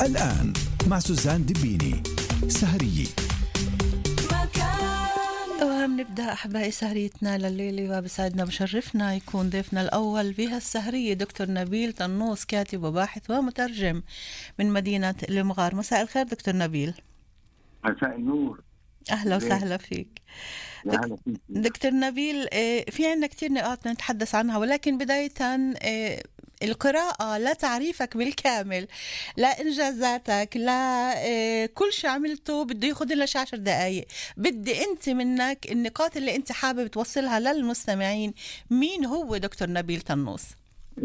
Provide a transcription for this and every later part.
الآن مع سوزان دبيني سهرية. نبدأ أحبائي سهريتنا لليلة، وبسعدنا بشرفنا يكون ضيفنا الأول بها السهرية دكتور نبيل طنوس، كاتب وباحث ومترجم من مدينة المغار. مساء الخير دكتور نبيل. مساء النور. أهلا وسهلا فيك دكتور نبيل. في عنا كتير نقاط نتحدث عنها، ولكن بداية القراءة لا تعريفك بالكامل، لا إنجازاتك، لا كل شيء عملته بده ياخذ لنا 10 دقايق. بدي أنت منك النقاط اللي أنت حابب توصلها للمستمعين. مين هو دكتور نبيل طنوس؟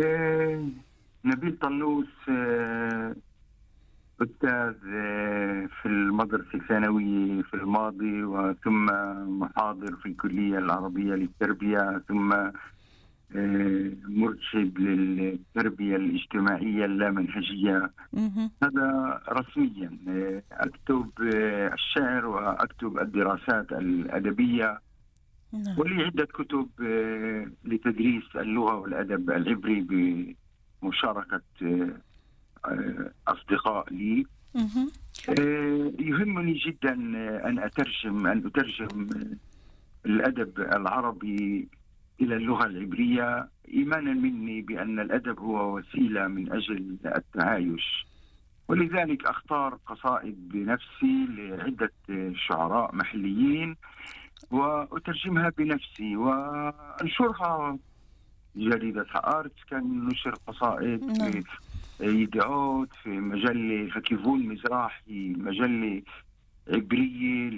نبيل طنوس أستاذ في المدرسة الثانوية في الماضي، وثم محاضر في الكلية العربية للتربية، ثم مرشد للتربية الاجتماعية اللامنهجية. هذا رسميا. أكتب الشعر وأكتب الدراسات الأدبية، ولي عدة كتب لتدريس اللغة والأدب العبري بمشاركة أصدقاء لي. يهمني جدا أن أترجم الأدب العربي إلى اللغة العبرية، إيمانا مني بأن الأدب هو وسيلة من أجل التعايش، ولذلك أختار قصائد بنفسي لعدة شعراء محليين وأترجمها بنفسي وأنشرها. جريدة هآرتس كان نشر قصائد في يدعوت، في مجلة فكيفون مزراحي، مجلة عبرية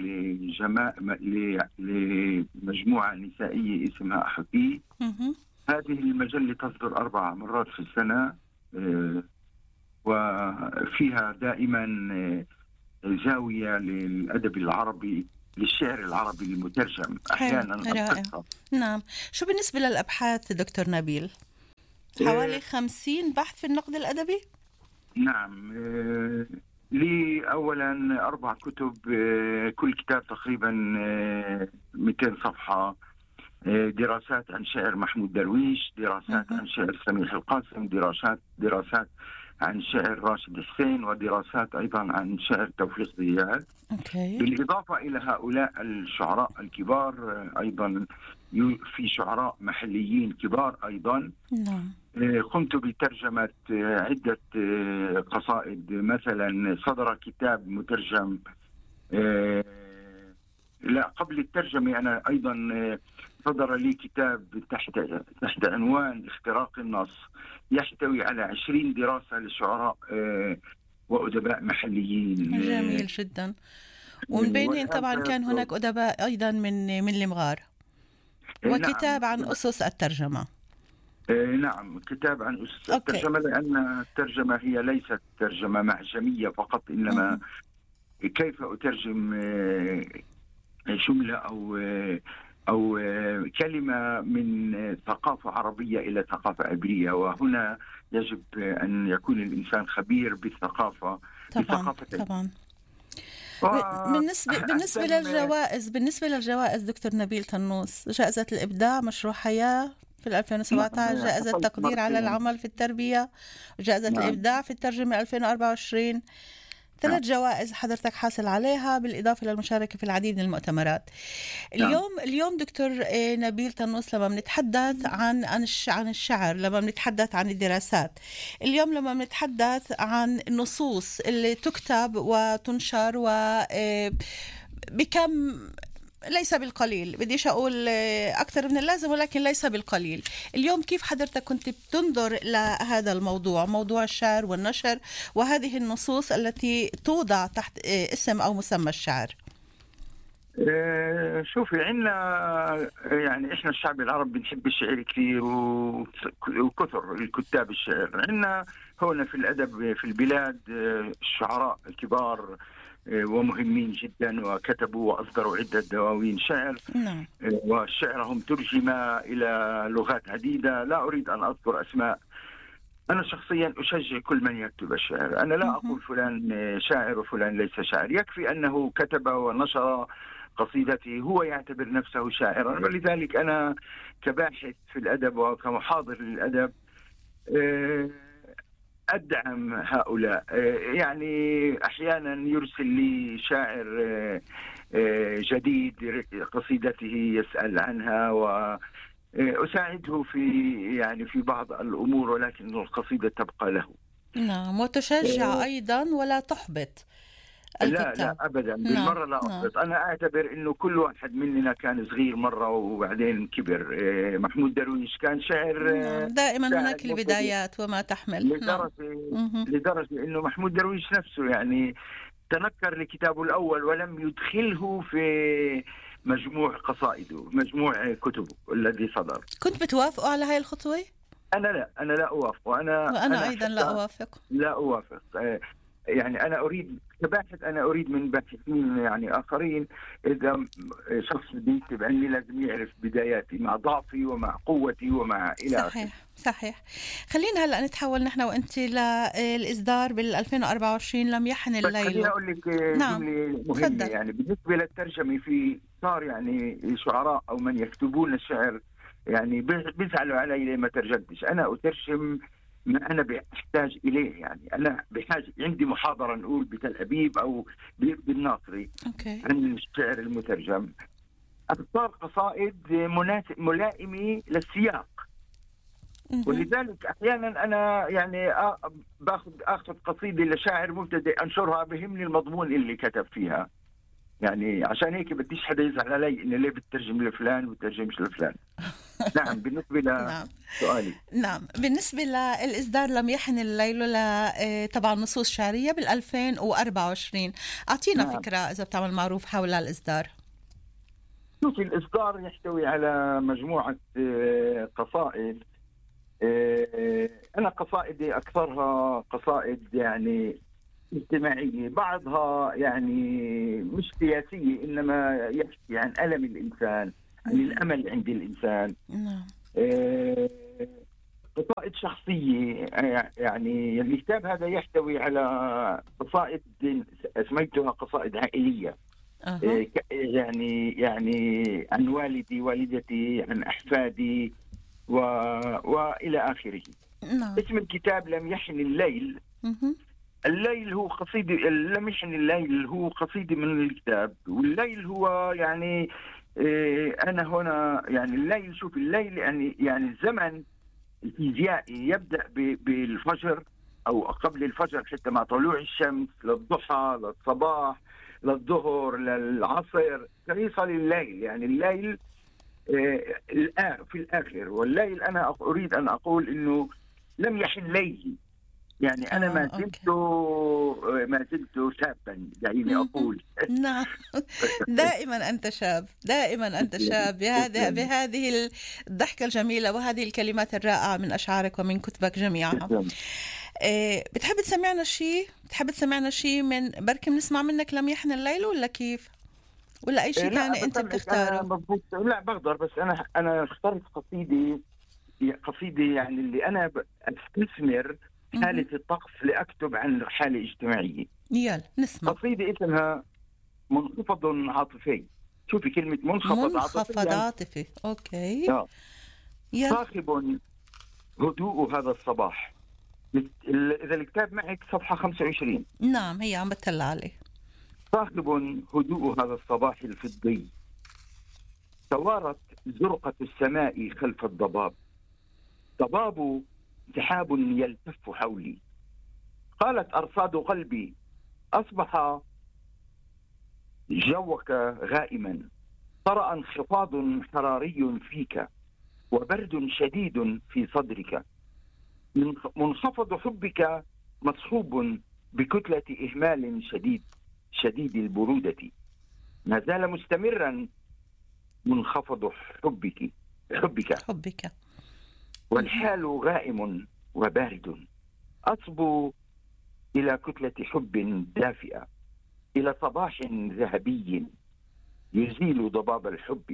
لمجموعة نسائية اسمها أحبي. هذه المجلة تصدر 4 مرات في السنة، وفيها دائما زاوية للأدب العربي، للشعر العربي المترجم أحيانا القصة. نعم. شو بالنسبة للأبحاث دكتور نبيل؟ حوالي 50 بحث في النقد الأدبي؟ نعم. لي أولا 4 كتب، كل كتاب تقريبا 200 صفحة. دراسات عن شعر محمود درويش، دراسات عن شعر سميح القاسم، دراسات عن شعر راشد حسين، ودراسات أيضا عن شعر توفيق زياد. بالإضافة إلى هؤلاء الشعراء الكبار أيضا في شعراء محليين كبار أيضا. قمت بترجمة عدة قصائد. مثلا صدر كتاب مترجم، لا قبل الترجمة أنا أيضا صدر لي كتاب تحت عنوان اختراق النص، يحتوي على 20 دراسة لشعراء وأدباء محليين. جميل جدا. ومن بينهم طبعا كان هناك أدباء أيضا من المغار. وكتاب عن أسس الترجمة. نعم، كتاب عن أسس الترجمة، لأن الترجمة هي ليست ترجمة معجمية فقط، إنما كيف أترجم جملة أو كلمة من ثقافة عربية إلى ثقافة عبرية. وهنا يجب أن يكون الإنسان خبير بالثقافة. طبعا. بالنسبة للجوائز دكتور نبيل طنوس، جائزة الإبداع، مشروع حياة في 2017، جائزة تقدير على العمل في التربية، وجائزة الإبداع في الترجمة 2024. 3 جوائز حضرتك حاصل عليها، بالإضافة للمشاركة في العديد من المؤتمرات. اليوم دكتور نبيل طنوس، لما بنتحدث عن الشعر، لما بنتحدث عن الدراسات، اليوم لما بنتحدث عن النصوص اللي تكتب وتنشر بكم ليس بالقليل، بديش أقول أكثر من اللازم ولكن ليس بالقليل. اليوم كيف حضرتك كنت بتنظر لهذا الموضوع، موضوع الشعر والنشر وهذه النصوص التي توضع تحت اسم أو مسمى الشعر؟ شوفي، عندنا يعني إحنا الشعب العربي بنحب الشعر كثير وكثر الكتاب الشعر. عندنا هنا في الأدب في البلاد الشعراء الكبار ومهمين جدا، وكتبوا وأصدروا عدة دواوين شعر. وشعرهم ترجم إلى لغات عديدة. لا أريد أن أذكر أسماء. أنا شخصيا أشجع كل من يكتب الشعر. أنا لا أقول فلان شاعر وفلان ليس شاعر، يكفي أنه كتب ونشر قصيدته هو يعتبر نفسه شاعرا. ولذلك أنا كباحث في الأدب وكمحاضر للأدب أدعم هؤلاء. يعني أحيانا يرسل لي شاعر جديد قصيدته يسأل عنها، وأساعده في بعض الأمور، ولكن القصيدة تبقى له. نعم، وتشجع أيضا ولا تحبط لا الكتاب. أبدا، نعم بالمرة لا نعم أحبط. أنا أعتبر أنه كل واحد مننا كان صغير مرة وبعدين كبر. محمود درويش كان نعم، دائما شاعر هناك مبتدئ، البدايات وما تحمل. نعم. لدرجة مهم. لدرجة أنه محمود درويش نفسه يعني تنكر لكتابه الأول ولم يدخله في مجموع قصائده، مجموع كتبه الذي صدر. كنت بتوافقوا على هاي الخطوة؟ أنا لا أوافق. وأنا أنا أيضا لا حتى أوافق. لا أوافق. يعني أنا أريد كباحث، أنا أريد من باحثين يعني آخرين، إذا شخص بده يكتب عني لازم يعرف بداياتي مع ضعفي ومع قوتي ومع إلى آخره. صحيح صحيح. خلينا هلا نتحول نحن وأنت للإصدار بال 2024 لم يحن بس خليني الليل. أقول لك نعم جملة مهمة. تفضل. يعني بالنسبة للترجمة، في صار يعني شعراء أو من يكتبون الشعر يعني بيزعلوا علي ليه ما ترجمتش. أنا أترجم ما أنا بحتاج إليه. يعني أنا بحاجة، عندي محاضرة نقول بتل أبيب أو بالناصري أوكي. عن الشعر المترجم، أختار قصائد ملائمة للسياق. مهم. ولذلك احيانا انا يعني باخذ قصيده لشاعر مبتدئ انشرها، بهمني المضمون اللي كتب فيها. يعني عشان هيك بديش حدا يزعل علي اني ليه بترجم لفلان وبترجمش لفلان. نعم، بالنسبه نعم لسؤالي. نعم، بالنسبة للإصدار لم يحن الليل طبعا نصوص شعرية بال 2024، أعطينا نعم، فكرة إذا بتعمل معروف حول الإصدار. شوفي، الاصدار يحتوي على مجموعه قصائد. انا قصائدي اكثرها قصائد يعني اجتماعيه، بعضها يعني مش سياسيه، انما يحكي عن الم الانسان، عن الامل عند الانسان. نعم. قصائد شخصيه. يعني الكتاب هذا يحتوي على قصائد سميتها قصائد عائليه. أها. يعني عن والدي، والدتي، عن احفادي والى اخره. نعم. اسم الكتاب لم يحن الليل. مهم. الليل هو قصيدة، لم يحن الليل هو قصيدة من الكتاب. والليل هو يعني أنا هنا يعني الليل، شوف الليل يعني الزمن الفيزيائي يبدأ بالفجر أو قبل الفجر، حتى مع طلوع الشمس للضحى للصباح للظهر للعصر كيصل الليل. يعني الليل في الآخر. والليل أنا أريد أن أقول إنه لم يحن ليلي. يعني أنا ما زلت شابا، دعيني أقول. نعم. دائما أنت شاب، دائما أنت شاب، بهذه الضحكة الجميلة وهذه الكلمات الرائعة من أشعارك ومن كتبك جميعها. بتحب تسمعنا شيء من بركي بنسمع منك لم يحن الليل، ولا كيف؟ ولا أي شيء ثاني أنت بتختاره؟ لا بقدر، بس أنا اخترت قصيدة يعني اللي أنا استثمر حالة الطقس لأكتب عن حالة اجتماعية. يلا نسمع. قصيدة اسمها منخفض عاطفي. شوفي كلمة منخفض عاطفي. أوكي. صاخب هدوء هذا الصباح. إذا الكتاب معك صفحة 25. نعم، هي عم بتطلع عليه. صاخب هدوء هذا الصباح الفضي، توارت زرقة السماء خلف الضباب. ضباب سحاب يلتف حولي. قالت أرصاد قلبي أصبح جوك غائما. طرأ انخفاض حراري فيك وبرد شديد في صدرك. منخفض حبك مصحوب بكتلة إهمال شديد البرودة. ما زال مستمرا منخفض حبك والحال غائم وبارد. أصبو إلى كتلة حب دافئة، إلى صباح ذهبي يزيل ضباب الحب،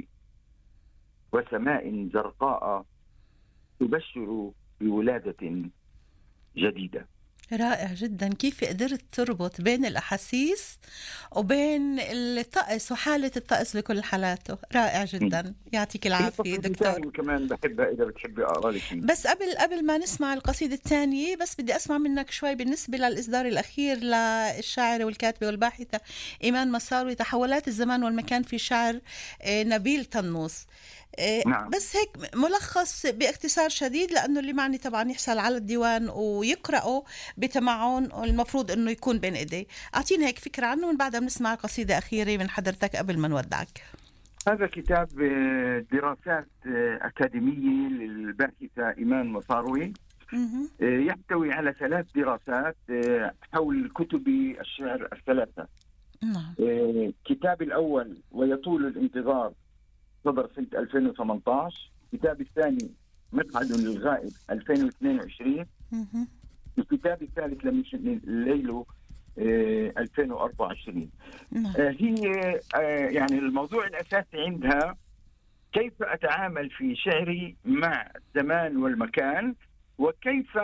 وسماء زرقاء تبشر بولادة جديدة. رائع جدا. كيف قدرت تربط بين الأحاسيس وبين الطقس وحالة الطقس بكل حالاته؟ رائع جدا، يعطيك في العافية قصيدة دكتور. ثانية كمان بحبها إذا بتحبي أقرأ لك فيه. بس قبل ما نسمع القصيدة الثانية، بس بدي أسمع منك شوي بالنسبة للإصدار الأخير للشاعرة والكاتبة والباحثة إيمان مساروي، تحولات الزمان والمكان في شعر نبيل طنوس. نعم. بس هيك ملخص باختصار شديد، لأنه اللي معني طبعا يحصل على الديوان ويقرأه بتمعن، المفروض أنه يكون بين إيديه. أعطينا هيك فكرة عنه، من بعدها بنسمع قصيدة أخيرة من حضرتك قبل ما نودعك. هذا كتاب دراسات أكاديمية للباحثة إيمان مساروي، يحتوي على 3 دراسات حول كتب الشعر الثلاثة. الكتاب الأول ويطول الانتظار صدر سنة 2018. الكتاب الثاني مقعد للغائب 2022. الكتاب الثالث لم يشن الليل 2024. هي يعني الموضوع الأساسي عندها كيف أتعامل في شعري مع الزمان والمكان، وكيف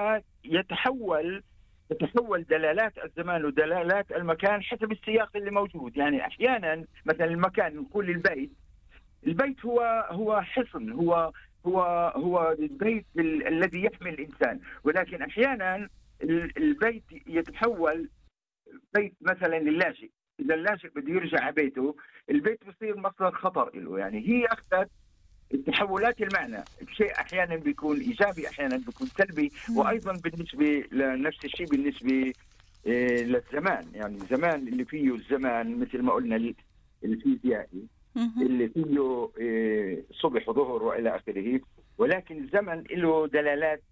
تتحول دلالات الزمان ودلالات المكان حسب السياق اللي موجود. يعني أحيانا مثلا المكان، نقول البيت هو حصن، هو البيت الذي يحمي الإنسان، ولكن أحيانا البيت يتحول بيت مثلا للاجئ. إذا اللاجئ بده يرجع على بيته، البيت بصير مصدر خطر له. يعني هي أخذت التحولات المعنى، شيء أحيانا بيكون إيجابي، أحيانا بيكون سلبي. وأيضا بالنسبة لنفس الشيء بالنسبة للزمان، يعني الزمان اللي فيه الزمان مثل ما قلنا الفيزيائي اللي فيه صبح وظهر وإلى آخره، ولكن الزمن له دلالات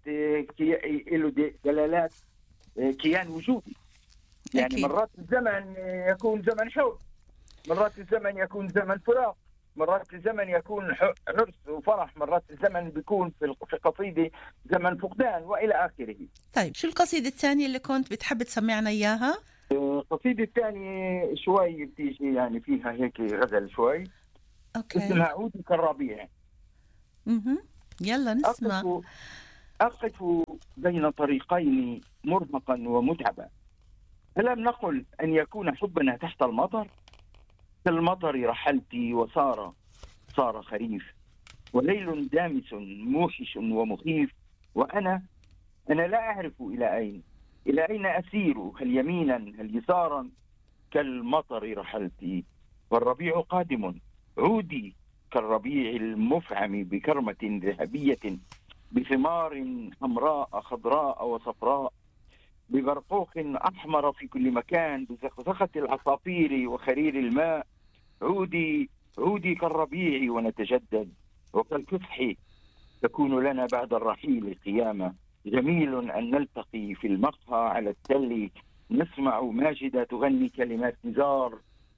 كيان وجودي. يعني أكيد. مرات الزمن يكون زمن حب، مرات الزمن يكون زمن فراق، مرات الزمن يكون عرس وفرح، مرات الزمن بيكون في قصيدة زمن فقدان وإلى آخره. طيب شو القصيدة الثانية اللي كنت بتحب تسمعنا إياها؟ القصيدة الثانية شوي بتيجي يعني فيها هيك غزل شوي. أوكي. اسمها عودي كالربيع. يلا نسمع. أقف بين طريقين مرهقا ومتعبا، ألم نقل أن يكون حبنا تحت المطر؟ كالمطر رحلت صار خريف، وليل دامس موحش ومخيف، وأنا لا أعرف إلى أين أسير، هل يمينا هل يسارا؟ كالمطر رحلت والربيع قادم، عودي كالربيع المفعم بكرمة ذهبية، بثمار حمراء خضراء وصفراء، ببرقوق أحمر في كل مكان، بزخزخة العصافير وخرير الماء. عودي كالربيع ونتجدد، وكالكفح تكون لنا بعد الرحيل قيامة. جميل أن نلتقي في المقهى على التل، نسمع ماجدة تغني كلمات نزار،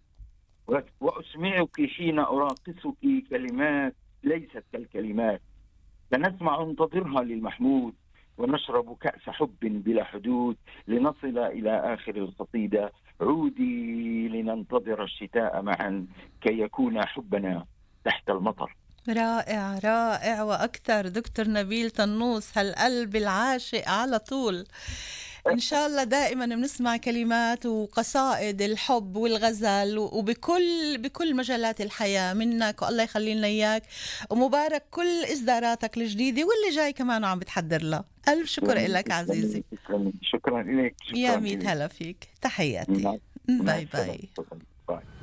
وأسمعك حين أراقصك كلمات ليست كالكلمات، فنسمع انتظرها للمحمود، ونشرب كأس حب بلا حدود، لنصل إلى آخر القصيدة. عودي لننتظر الشتاء معا، كي يكون حبنا تحت المطر. رائع رائع وأكثر دكتور نبيل طنوس، هالقلب العاشق على طول. إن شاء الله دائما بنسمع كلمات وقصائد الحب والغزل بكل مجالات الحياة منك، والله يخلي لنا إياك، ومبارك كل إصداراتك الجديدة واللي جاي كمان عم بتحضر له. ألف شكر لك عزيزي. شكرا لك. يا ميت هلا فيك، تحياتي. باي باي.